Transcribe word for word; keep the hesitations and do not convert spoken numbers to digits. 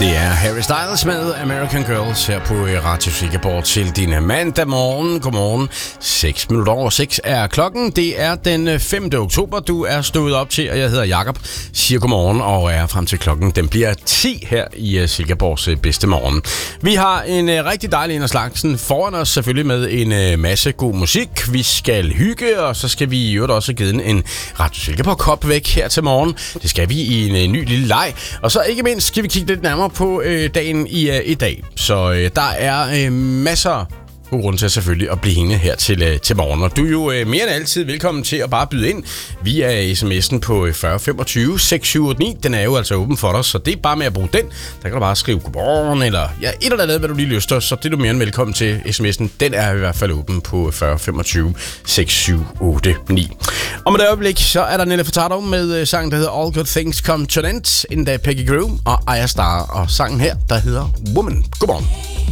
Det er Harry Styles med American Girls her på Radio Silkeborg til din mandag morgen. Godmorgen. seks minutter over seks er klokken. Det er den femte oktober, du er stået op til, og jeg hedder Jakob. Siger godmorgen og er frem til klokken. Den bliver ti her i Silkeborgs bedste morgen. Vi har en rigtig dejlig en af slagsen foran os, selvfølgelig med en masse god musik. Vi skal hygge, og så skal vi i øvrigt også give en Radio Silkeborg kop væk her til morgen. Det skal vi i en ny lille leg. Og så ikke mindst skal vi kigge lidt nærmere på øh, dagen i, øh, i dag. Så øh, der er øh, masser god grund til selvfølgelig at blive hængende her til, øh, til morgen. Og du er jo øh, mere end altid velkommen til at bare byde ind via sms'en på fyrre femogtyve seks syv otte ni. Den er jo altså åben for dig, så det er bare med at bruge den. Der kan du bare skrive godmorgen eller ja, et eller andet, hvad du lige lyster. Så det er du mere end velkommen til sms'en. Den er i hvert fald åben på fyrre femogtyve seks syv otte ni. Og med det øjeblik, så er der Nelly Furtado med øh, sangen, der hedder All Good Things Come to an End. Inden da Peggy Gru og Aya Star og sangen her, der hedder Woman. Godmorgen.